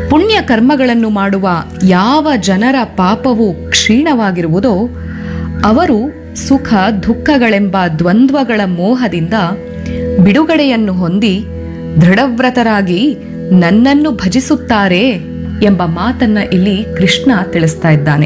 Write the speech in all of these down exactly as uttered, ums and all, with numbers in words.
ಪುಣ್ಯ ಕರ್ಮಗಳನ್ನು ಮಾಡುವ ಯಾವ ಜನರ ಪಾಪವು ಕ್ಷೀಣವಾಗಿರುವುದೋ ಅವರು ಸುಖ ದುಃಖಗಳೆಂಬ ದ್ವಂದ್ವಗಳ ಮೋಹದಿಂದ ಬಿಡುಗಡೆಯನ್ನು ಹೊಂದಿ ದೃಢವ್ರತರಾಗಿ ನನ್ನನ್ನು ಭಜಿಸುತ್ತಾರೆ ಎಂಬ ಮಾತನ್ನ ಇಲ್ಲಿ ಕೃಷ್ಣ ತಿಳಿಸ್ತಾ ಇದ್ದಾನೆ.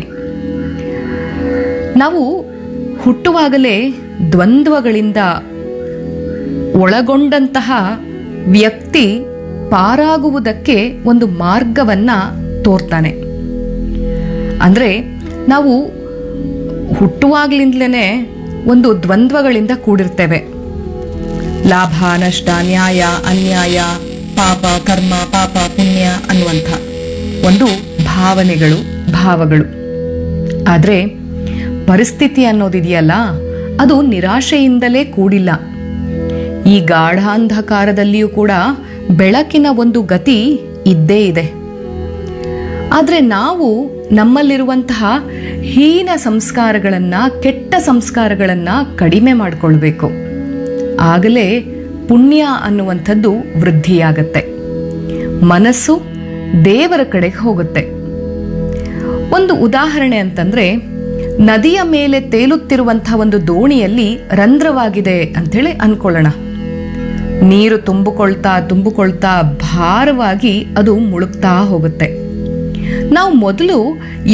ನಾವು ಹುಟ್ಟುವಾಗಲೇ ದ್ವಂದ್ವಗಳಿಂದ ಒಳಗೊಂಡಂತಹ ವ್ಯಕ್ತಿ ಪಾರಾಗುವುದಕ್ಕೆ ಒಂದು ಮಾರ್ಗವನ್ನ ತೋರ್ತಾನೆ. ಅಂದ್ರೆ ನಾವು ಹುಟ್ಟುವಾಗ್ಲಿಂದಲೇ ಒಂದು ದ್ವಂದ್ವಗಳಿಂದ ಕೂಡಿರ್ತೇವೆ. ಲಾಭ ನಷ್ಟ, ನ್ಯಾಯ ಅನ್ಯಾಯ, ಪಾಪ ಕರ್ಮ, ಪಾಪ ಪುಣ್ಯ ಅನ್ನುವಂಥ ಒಂದು ಭಾವನೆಗಳು ಭಾವಗಳು. ಆದ್ರೆ ಪರಿಸ್ಥಿತಿ ಅನ್ನೋದಿದೆಯಲ್ಲ, ಅದು ನಿರಾಶೆಯಿಂದಲೇ ಕೂಡಿಲ್ಲ. ಈ ಗಾಢಾಂಧಕಾರದಲ್ಲಿಯೂ ಕೂಡ ಬೆಳಕಿನ ಒಂದು ಗತಿ ಇದ್ದೇ ಇದೆ. ಆದರೆ ನಾವು ನಮ್ಮಲ್ಲಿರುವಂತಹ ಹೀನ ಸಂಸ್ಕಾರಗಳನ್ನ, ಕೆಟ್ಟ ಸಂಸ್ಕಾರಗಳನ್ನ ಕಡಿಮೆ ಮಾಡಿಕೊಳ್ಬೇಕು. ಆಗಲೇ ಪುಣ್ಯ ಅನ್ನುವಂಥದ್ದು ವೃದ್ಧಿಯಾಗತ್ತೆ, ಮನಸ್ಸು ದೇವರ ಕಡೆಗೆ ಹೋಗುತ್ತೆ. ಒಂದು ಉದಾಹರಣೆ ಅಂತಂದ್ರೆ, ನದಿಯ ಮೇಲೆ ತೇಲುತ್ತಿರುವಂತಹ ಒಂದು ದೋಣಿಯಲ್ಲಿ ರಂಧ್ರವಾಗಿದೆ ಅಂಥೇಳಿ ಅನ್ಕೊಳ್ಳೋಣ. ನೀರು ತುಂಬಿಕೊಳ್ತಾ ತುಂಬಿಕೊಳ್ತಾ ಭಾರವಾಗಿ ಅದು ಮುಳುಗ್ತಾ ಹೋಗುತ್ತೆ. ನಾವು ಮೊದಲು